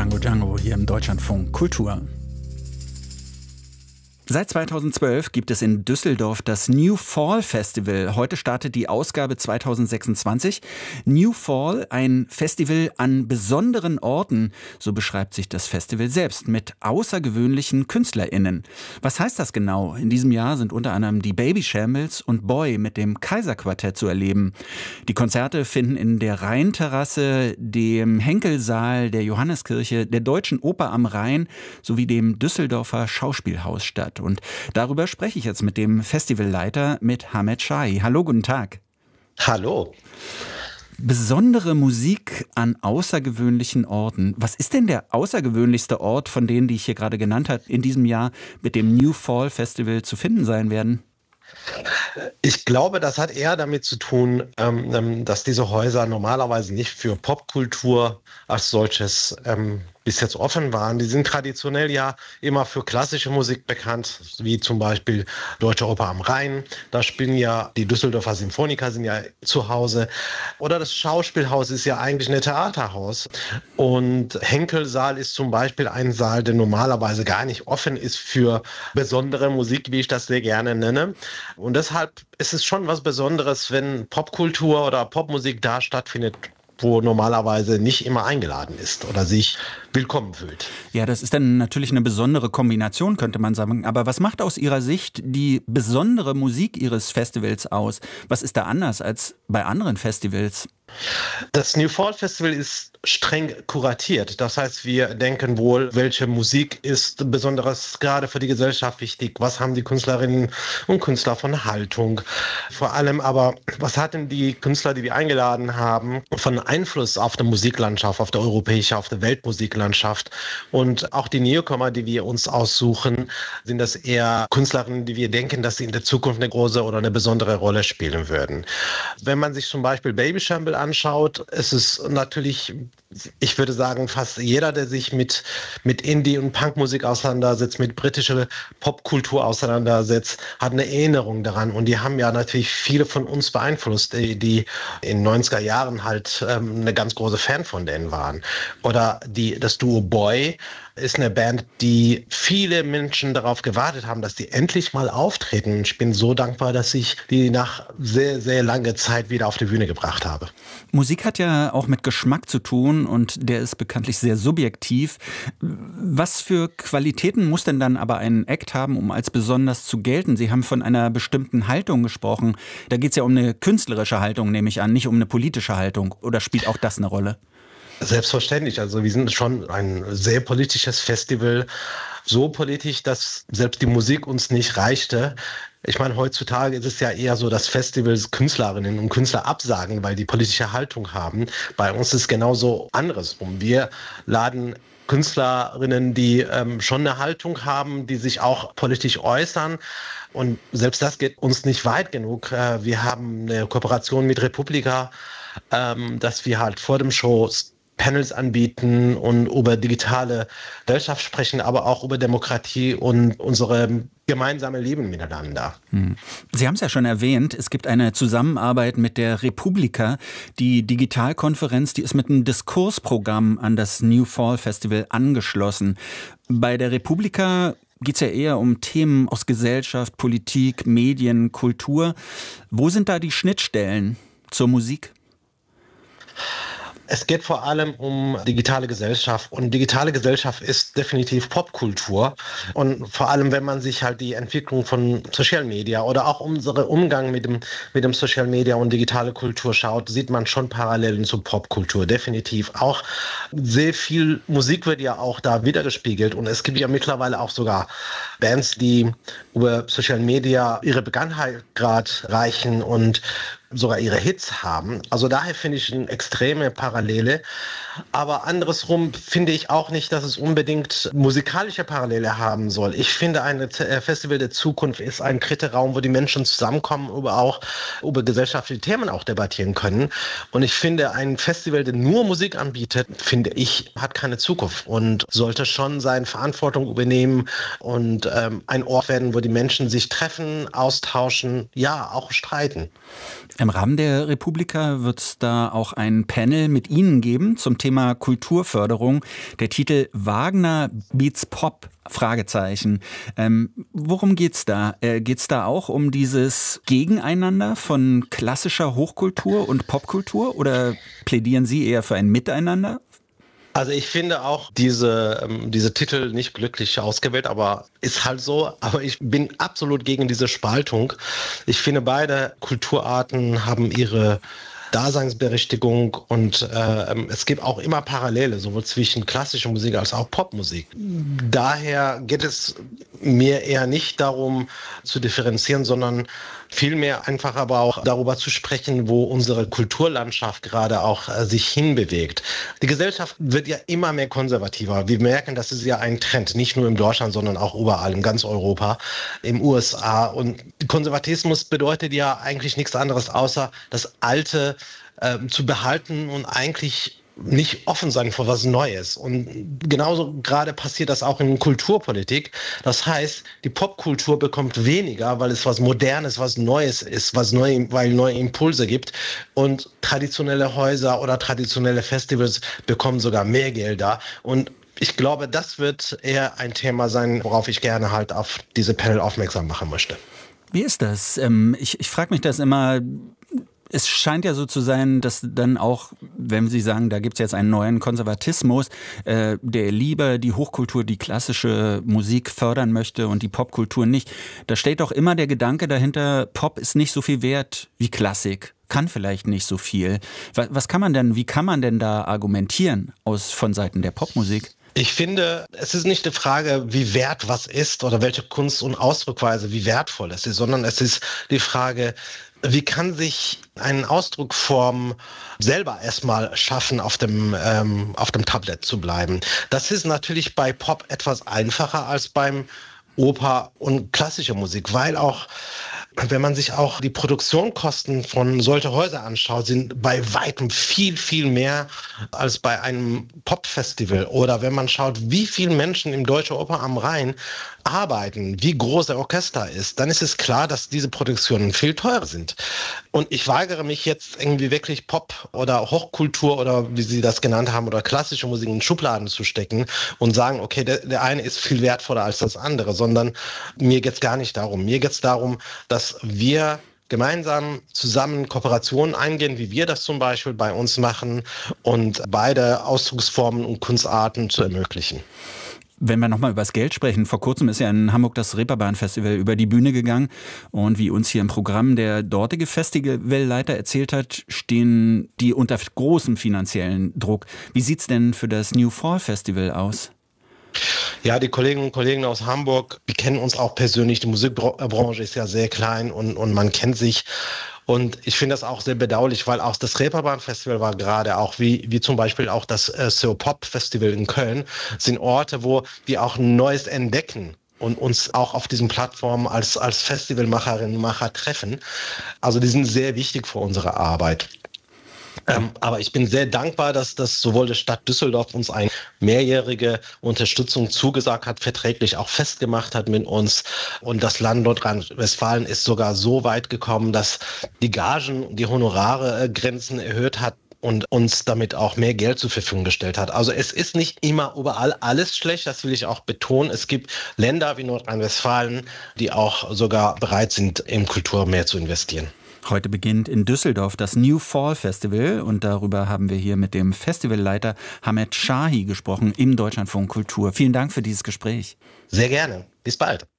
Django Django hier im Deutschlandfunk Kultur. Seit 2012 gibt es in Düsseldorf das New Fall Festival. Heute startet die Ausgabe 2026. New Fall, ein Festival an besonderen Orten, so beschreibt sich das Festival selbst, mit außergewöhnlichen KünstlerInnen. Was heißt das genau? In diesem Jahr sind unter anderem die Babyshambles und Boy mit dem Kaiserquartett zu erleben. Die Konzerte finden in der Rheinterrasse, dem Henkelsaal der Johanneskirche, der Deutschen Oper am Rhein sowie dem Düsseldorfer Schauspielhaus statt. Und darüber spreche ich jetzt mit dem Festivalleiter, mit Hamed Shahi. Hallo, guten Tag. Hallo. Besondere Musik an außergewöhnlichen Orten. Was ist denn der außergewöhnlichste Ort von denen, die ich hier gerade genannt habe, in diesem Jahr mit dem New Fall Festival zu finden sein werden? Ich glaube, das hat eher damit zu tun, dass diese Häuser normalerweise nicht für Popkultur als solches bis jetzt offen waren. Die sind traditionell ja immer für klassische Musik bekannt, wie zum Beispiel Deutsche Oper am Rhein. Da spielen ja die Düsseldorfer Symphoniker, sind ja zu Hause. Oder das Schauspielhaus ist ja eigentlich ein Theaterhaus. Und Henkelsaal ist zum Beispiel ein Saal, der normalerweise gar nicht offen ist für besondere Musik, wie ich das sehr gerne nenne. Und deshalb ist es schon was Besonderes, wenn Popkultur oder Popmusik da stattfindet, wo normalerweise nicht immer eingeladen ist oder sich willkommen fühlt. Ja, das ist dann natürlich eine besondere Kombination, könnte man sagen. Aber was macht aus Ihrer Sicht die besondere Musik Ihres Festivals aus? Was ist da anders als bei anderen Festivals? Das New Fall Festival ist streng kuratiert. Das heißt, wir denken wohl, welche Musik ist besonders gerade für die Gesellschaft wichtig? Was haben die Künstlerinnen und Künstler von Haltung? Vor allem aber, was hatten die Künstler, die wir eingeladen haben, von Einfluss auf die Musiklandschaft, auf die europäische, auf die Weltmusiklandschaft? Und auch die Newcomer, die wir uns aussuchen, sind das eher Künstlerinnen, die wir denken, dass sie in der Zukunft eine große oder eine besondere Rolle spielen würden. Wenn man sich zum Beispiel Babyshambles anschaut, ist es natürlich, ich würde sagen, fast jeder, der sich mit Indie- und Punkmusik auseinandersetzt, mit britischer Popkultur auseinandersetzt, hat eine Erinnerung daran. Und die haben ja natürlich viele von uns beeinflusst, die in den 90er Jahren halt eine ganz große Fan von denen waren. Oder das Duo Boy ist eine Band, die viele Menschen darauf gewartet haben, dass die endlich mal auftreten. Ich bin so dankbar, dass ich die nach sehr, sehr langer Zeit wieder auf die Bühne gebracht habe. Musik hat ja auch mit Geschmack zu tun und der ist bekanntlich sehr subjektiv. Was für Qualitäten muss denn dann aber ein Act haben, um als besonders zu gelten? Sie haben von einer bestimmten Haltung gesprochen. Da geht es ja um eine künstlerische Haltung, nehme ich an, nicht um eine politische Haltung. Oder spielt auch das eine Rolle? Selbstverständlich. Also wir sind schon ein sehr politisches Festival. So politisch, dass selbst die Musik uns nicht reichte. Ich meine, heutzutage ist es ja eher so, dass Festivals Künstlerinnen und Künstler absagen, weil die politische Haltung haben. Bei uns ist es genauso andersrum. Wir laden Künstlerinnen, die schon eine Haltung haben, die sich auch politisch äußern. Und selbst das geht uns nicht weit genug. Wir haben eine Kooperation mit Republika, dass wir halt vor dem Show Panels anbieten und über digitale Gesellschaft sprechen, aber auch über Demokratie und unsere gemeinsame Leben miteinander. Sie haben es ja schon erwähnt, es gibt eine Zusammenarbeit mit der Republika. Die Digitalkonferenz, die ist mit einem Diskursprogramm an das New Fall Festival angeschlossen. Bei der Republika geht es ja eher um Themen aus Gesellschaft, Politik, Medien, Kultur. Wo sind da die Schnittstellen zur Musik? Es geht vor allem um digitale Gesellschaft und digitale Gesellschaft ist definitiv Popkultur und vor allem, wenn man sich halt die Entwicklung von Social Media oder auch unseren Umgang mit dem Social Media und digitale Kultur schaut, sieht man schon Parallelen zur Popkultur, definitiv. Auch sehr viel Musik wird ja auch da wiedergespiegelt und es gibt ja mittlerweile auch sogar Bands, die über Social Media ihre Bekanntheit gerade reichen und sogar ihre Hits haben. Also daher finde ich eine extreme Parallele. Aber andersrum finde ich auch nicht, dass es unbedingt musikalische Parallele haben soll. Ich finde, ein Festival der Zukunft ist ein Kriterium, wo die Menschen zusammenkommen, auch über gesellschaftliche Themen auch debattieren können. Und ich finde, ein Festival, der nur Musik anbietet, finde ich, hat keine Zukunft und sollte schon seine Verantwortung übernehmen und ein Ort werden, wo die Menschen sich treffen, austauschen, ja, auch streiten. Im Rahmen der Republika wird es da auch ein Panel mit Ihnen geben zum Thema Kulturförderung. Der Titel Wagner Beats Pop? Fragezeichen. Worum geht's da? Geht's da auch um dieses Gegeneinander von klassischer Hochkultur und Popkultur oder plädieren Sie eher für ein Miteinander? Also ich finde auch diese Titel nicht glücklich ausgewählt, aber ist halt so. Aber ich bin absolut gegen diese Spaltung. Ich finde, beide Kulturarten haben ihre Daseinsberechtigung und es gibt auch immer Parallele, sowohl zwischen klassischer Musik als auch Popmusik. Daher geht es mir eher nicht darum zu differenzieren, sondern vielmehr einfach aber auch darüber zu sprechen, wo unsere Kulturlandschaft gerade auch sich hinbewegt. Die Gesellschaft wird ja immer mehr konservativer. Wir merken, das ist ja ein Trend, nicht nur in Deutschland, sondern auch überall, in ganz Europa, in USA. Und Konservatismus bedeutet ja eigentlich nichts anderes, außer das Alte zu behalten und eigentlich nicht offen sein für was Neues. Und genauso gerade passiert das auch in Kulturpolitik. Das heißt, die Popkultur bekommt weniger, weil es was Modernes, was Neues ist, weil neue Impulse gibt. Und traditionelle Häuser oder traditionelle Festivals bekommen sogar mehr Gelder. Und ich glaube, das wird eher ein Thema sein, worauf ich gerne halt auf diese Panel aufmerksam machen möchte. Wie ist das? Ich frage mich das immer. Es scheint ja so zu sein, dass dann auch, wenn Sie sagen, da gibt es jetzt einen neuen Konservatismus, der lieber die Hochkultur, die klassische Musik fördern möchte und die Popkultur nicht. Da steht doch immer der Gedanke dahinter, Pop ist nicht so viel wert wie Klassik, kann vielleicht nicht so viel. Wie kann man denn da argumentieren von Seiten der Popmusik? Ich finde, es ist nicht die Frage, wie wert was ist oder welche Kunst- und Ausdruckweise, wie wertvoll es ist, sondern es ist die Frage, wie kann sich eine Ausdrucksform selber erstmal schaffen, auf dem Tablet zu bleiben? Das ist natürlich bei Pop etwas einfacher als beim Oper und klassischer Musik, weil auch, wenn man sich auch die Produktionskosten von solchen Häusern anschaut, sind bei weitem viel, viel mehr als bei einem Popfestival. Oder wenn man schaut, wie viele Menschen im Deutschen Oper am Rhein arbeiten, wie groß der Orchester ist, dann ist es klar, dass diese Produktionen viel teurer sind. Und ich weigere mich jetzt irgendwie wirklich Pop oder Hochkultur oder wie Sie das genannt haben oder klassische Musik in Schubladen zu stecken und sagen, okay, der eine ist viel wertvoller als das andere, sondern mir geht es gar nicht darum. Mir geht es darum, dass wir gemeinsam zusammen Kooperationen eingehen, wie wir das zum Beispiel bei uns machen und beide Ausdrucksformen und Kunstarten zu ermöglichen. Wenn wir nochmal über das Geld sprechen, vor kurzem ist ja in Hamburg das Reeperbahn-Festival über die Bühne gegangen und wie uns hier im Programm der dortige Festivalleiter erzählt hat, stehen die unter großem finanziellen Druck. Wie sieht's denn für das New Fall Festival aus? Ja, die Kolleginnen und Kollegen aus Hamburg, wir kennen uns auch persönlich. Die Musikbranche ist ja sehr klein und man kennt sich. Und ich finde das auch sehr bedauerlich, weil auch das Reeperbahn-Festival war gerade auch, wie zum Beispiel auch das So-Pop-Festival in Köln, sind Orte, wo wir auch Neues entdecken und uns auch auf diesen Plattformen als Festivalmacherinnen und Macher treffen. Also die sind sehr wichtig für unsere Arbeit. Aber ich bin sehr dankbar, dass das sowohl die Stadt Düsseldorf uns eine mehrjährige Unterstützung zugesagt hat, verträglich auch festgemacht hat mit uns. Und das Land Nordrhein-Westfalen ist sogar so weit gekommen, dass die Gagen, die Honorare-Grenzen erhöht hat und uns damit auch mehr Geld zur Verfügung gestellt hat. Also es ist nicht immer überall alles schlecht, das will ich auch betonen. Es gibt Länder wie Nordrhein-Westfalen, die auch sogar bereit sind, in Kultur mehr zu investieren. Heute beginnt in Düsseldorf das New Fall Festival und darüber haben wir hier mit dem Festivalleiter Hamed Shahi gesprochen im Deutschlandfunk Kultur. Vielen Dank für dieses Gespräch. Sehr gerne. Bis bald.